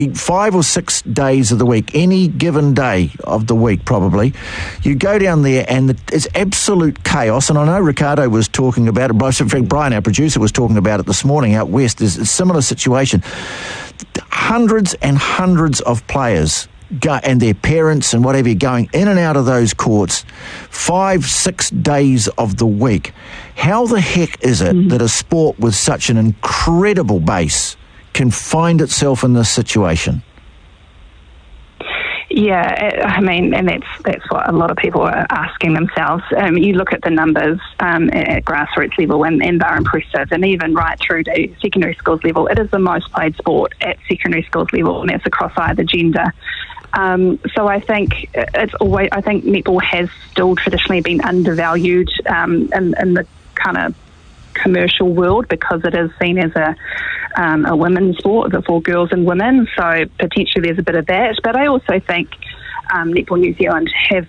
5 or 6 days of the week, any given day of the week probably, you go down there and it's absolute chaos. And I know Ricardo was talking about it, in fact Brian, our producer, was talking about it this morning out west. There's a similar situation. Hundreds and hundreds of players and their parents and whatever going in and out of those courts 5, 6 days of the week. How the heck is it that a sport with such an incredible base can find itself in this situation? Yeah, I mean, and that's what a lot of people are asking themselves. You look at the numbers at grassroots level and they're impressive, and even right through to secondary schools level. It is the most played sport at secondary schools level, and that's across either gender. So I think netball has still traditionally been undervalued in the kind of commercial world, because it is seen as a women's sport for girls and women. So potentially there's a bit of that. But I also think Netball New Zealand have,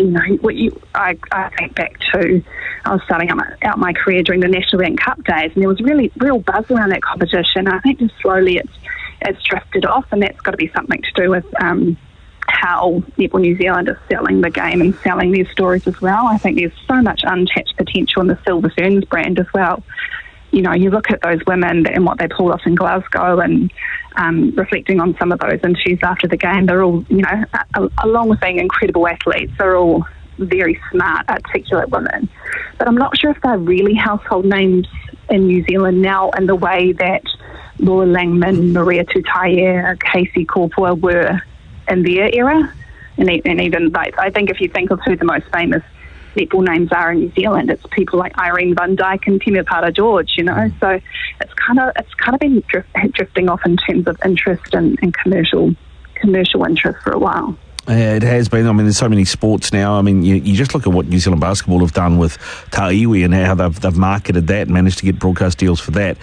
I think back to, I was starting out my career during the National Bank Cup days, and there was really real buzz around that competition. I think just slowly it's drifted off, and that's got to be something to do with how Netball New Zealand is selling the game and selling these stories as well. I think there's so much untapped potential in the Silver Ferns brand as well. You look at those women and what they pulled off in Glasgow, and reflecting on some of those interviews after the game, they're all, along with being incredible athletes, they're all very smart, articulate women. But I'm not sure if they're really household names in New Zealand now in the way that Laura Langman, Maria Tutaia, Casey Corporal were in their era. And even, I think if you think of who the most famous netball names are in New Zealand, it's people like Irene Van Dyke and Temepara George, So it's kind of been drifting off in terms of interest and commercial interest for a while. Yeah, it has been. I mean, there's so many sports now. I mean, you just look at what New Zealand Basketball have done with Ta'iwi and how they've marketed that and managed to get broadcast deals for that.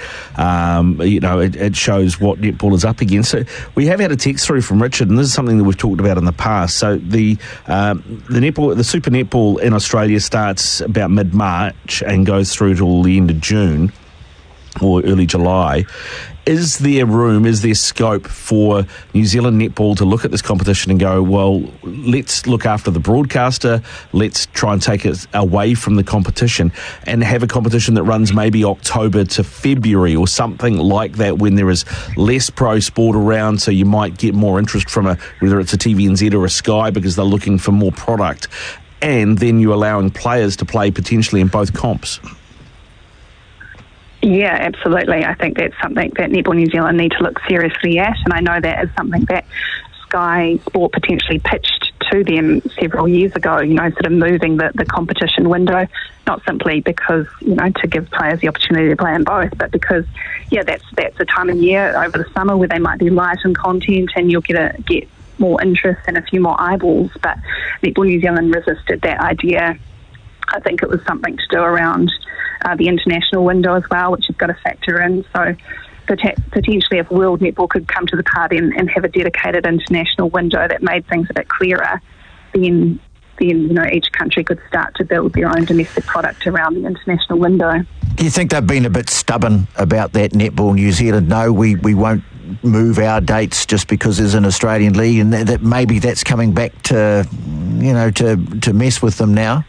It shows what netball is up against. So we have had a text through from Richard, and this is something that we've talked about in the past. So the netball, the Super Netball in Australia starts about mid-March and goes through till the end of June or early July. Is there scope for New Zealand netball to look at this competition and go, well, let's look after the broadcaster, let's try and take it away from the competition and have a competition that runs maybe October to February or something like that, when there is less pro sport around, so you might get more interest from whether it's a TVNZ or a Sky, because they're looking for more product, and then you're allowing players to play potentially in both comps? Yeah, absolutely. I think that's something that Netball New Zealand need to look seriously at, and I know that is something that Sky Sport potentially pitched to them several years ago, sort of moving the competition window, not simply because, to give players the opportunity to play in both, but because, that's a time of year over the summer where they might be light in content and you'll get more interest and a few more eyeballs. But Netball New Zealand resisted that idea. I think it was something to do around the international window as well, which you've got to factor in. So potentially if World Netball could come to the party and have a dedicated international window that made things a bit clearer, then each country could start to build their own domestic product around the international window. Do you think they've been a bit stubborn about that, Netball New Zealand? No, we won't move our dates just because there's an Australian league, and that maybe that's coming back to mess with them now?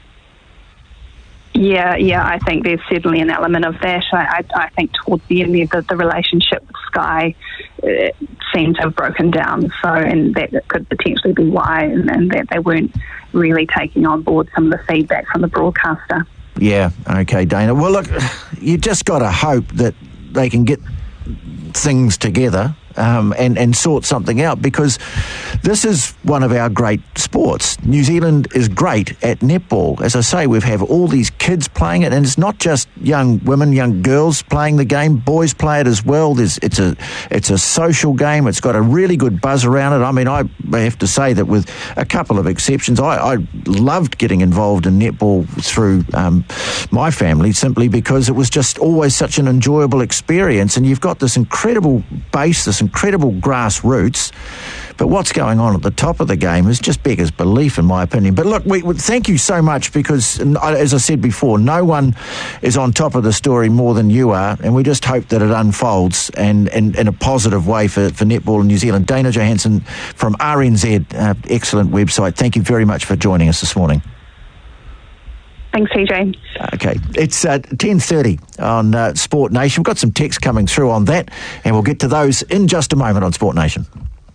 Yeah, I think there's certainly an element of that. I think towards the end the relationship with Sky seemed to have broken down, and that could potentially be why, and that they weren't really taking on board some of the feedback from the broadcaster. Yeah, okay, Dana. Well, look, you just got to hope that they can get things together and sort something out, because this is one of our great sports. New Zealand is great at netball. As I say, we have all these kids playing it, and it's not just young women, young girls playing the game. Boys play it as well. It's a social game. It's got a really good buzz around it. I mean, I have to say that with a couple of exceptions, I loved getting involved in netball through my family, simply because it was just always such an enjoyable experience. And you've got this incredible base, this incredible grassroots, But what's going on at the top of the game is just beggars belief, in my opinion. But look, we thank you so much, because, as I said before, no one is on top of the story more than you are, and we just hope that it unfolds and in a positive way for netball in New Zealand. Dana Johansson from RNZ, excellent website. Thank you very much for joining us this morning. Thanks, TJ. Okay, it's 10:30 on Sport Nation. We've got some text coming through on that, and we'll get to those in just a moment on Sport Nation.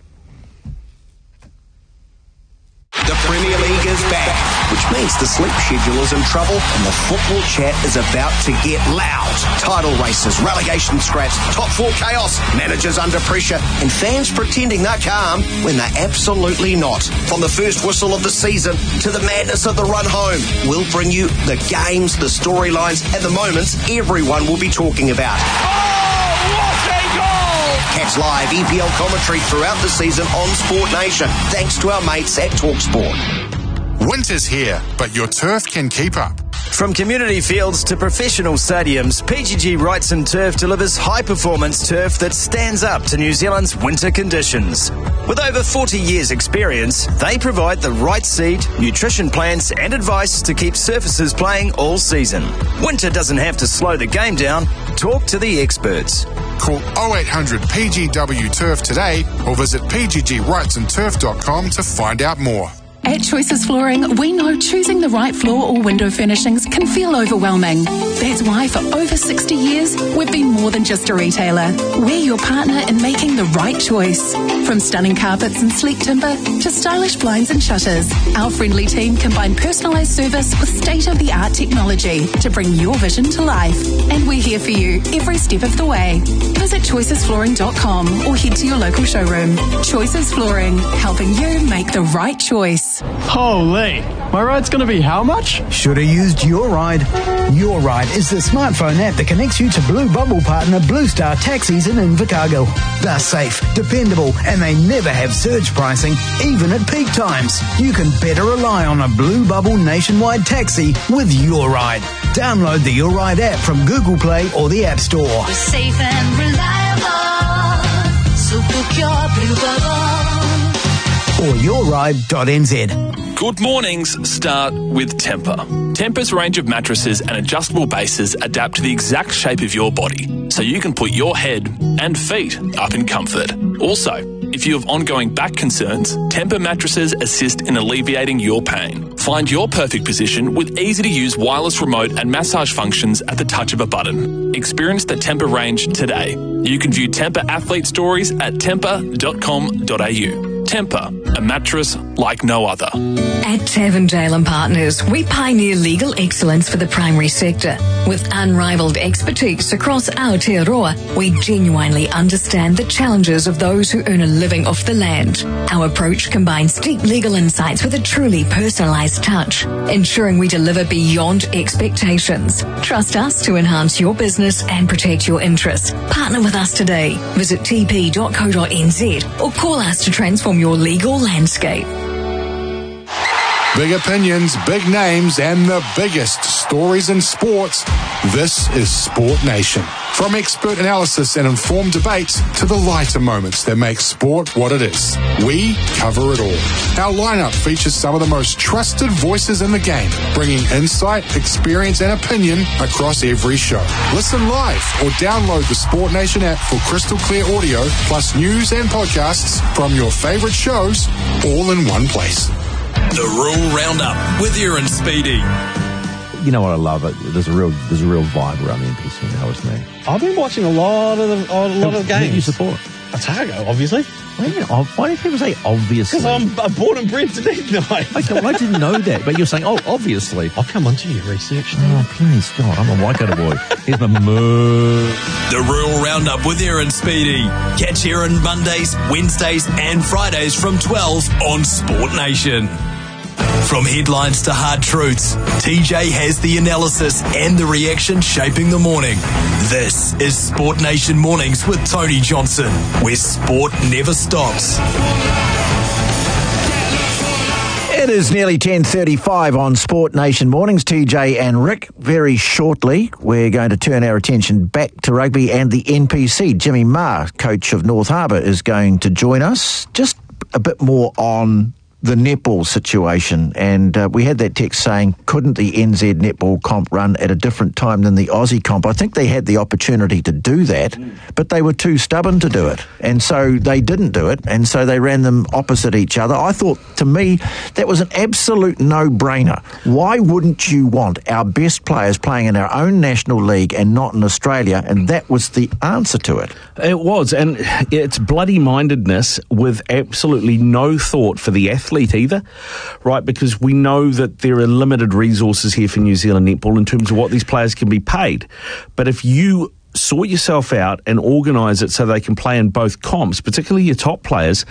The Premier League is back, which means the sleep schedule is in trouble and the football chat is about to get loud. Title races, relegation scraps, top four chaos, managers under pressure, and fans pretending they're calm when they're absolutely not. From the first whistle of the season to the madness of the run home, we'll bring you the games, the storylines, and the moments everyone will be talking about. Catch live EPL commentary throughout the season on Sport Nation, thanks to our mates at TalkSport. Winter's here, but your turf can keep up. From community fields to professional stadiums, PGG Wrightson Turf delivers high-performance turf that stands up to New Zealand's winter conditions. With over 40 years' experience, they provide the right seed, nutrition plans and advice to keep surfaces playing all season. Winter doesn't have to slow the game down. Talk to the experts. Call 0800 PGW Turf today or visit pggwrightsonturf.com to find out more. At Choices Flooring, we know choosing the right floor or window furnishings can feel overwhelming. That's why for over 60 years, we've been more than just a retailer. We're your partner in making the right choice. From stunning carpets and sleek timber to stylish blinds and shutters, our friendly team combine personalised service with state-of-the-art technology to bring your vision to life. And we're here for you every step of the way. Visit choicesflooring.com or head to your local showroom. Choices Flooring, helping you make the right choice. Holy, my ride's going to be how much? Should have used Your Ride. Your Ride is the smartphone app that connects you to Blue Bubble partner Blue Star Taxis in Invercargill. They're safe, dependable, and they never have surge pricing, even at peak times. You can better rely on a Blue Bubble nationwide taxi with Your Ride. Download the Your Ride app from Google Play or the App Store. We're safe and reliable, so book your Blue Bubble. Or yourride.nz. Good mornings start with Tempur. Tempur's range of mattresses and adjustable bases adapt to the exact shape of your body, so you can put your head and feet up in comfort. Also, if you have ongoing back concerns, Tempur mattresses assist in alleviating your pain. Find your perfect position with easy-to-use wireless remote and massage functions at the touch of a button. Experience the Tempur range today. You can view Tempur athlete stories at tempur.com.au. Tempur, a mattress like no other. At Tavendale & Partners, we pioneer legal excellence for the primary sector. With unrivaled expertise across Aotearoa, we genuinely understand the challenges of those who earn a living off the land. Our approach combines deep legal insights with a truly personalised touch, ensuring we deliver beyond expectations. Trust us to enhance your business and protect your interests. Partner with us today. Visit tp.co.nz or call us to transform your legal landscape. Big opinions, big names, and the biggest stories in sports. This is Sport Nation. From expert analysis and informed debates to the lighter moments that make sport what it is, we cover it all. Our lineup features some of the most trusted voices in the game, bringing insight, experience, and opinion across every show. Listen live or download the Sport Nation app for crystal clear audio, plus news and podcasts from your favorite shows, all in one place. The Rural Roundup with Aaron Speedy. You know what I love? There's a real vibe around the NPC now, isn't there? I've been watching a lot of games. Who do you support? Otago, obviously. Why do people say obviously? Because I'm born and bred to Nicknight. Okay, well, I didn't know that, but you're saying, obviously. I'll come onto your research. Oh, please, God, I'm a Waikato boy. Here's my moo. The Rural Roundup with Aaron Speedy. Catch Aaron Mondays, Wednesdays and Fridays from 12 on Sport Nation. From headlines to hard truths, TJ has the analysis and the reaction shaping the morning. This is Sport Nation Mornings with Tony Johnson, where sport never stops. It is nearly 10:35 on Sport Nation Mornings. TJ and Rick. Very shortly, we're going to turn our attention back to rugby and the NPC. Jimmy Maher, coach of North Harbour, is going to join us. Just a bit more on the netball situation, and we had that text saying, couldn't the NZ netball comp run at a different time than the Aussie comp? I think they had the opportunity to do that, but they were too stubborn to do it, and so they didn't do it, and so they ran them opposite each other. I thought, to me, that was an absolute no-brainer. Why wouldn't you want our best players playing in our own national league and not in Australia? And that was the answer to it. It was, and it's bloody-mindedness with absolutely no thought for the athlete either, right? Because we know that there are limited resources here for New Zealand netball in terms of what these players can be paid. But if you sort yourself out and organise it so they can play in both comps, particularly your top players,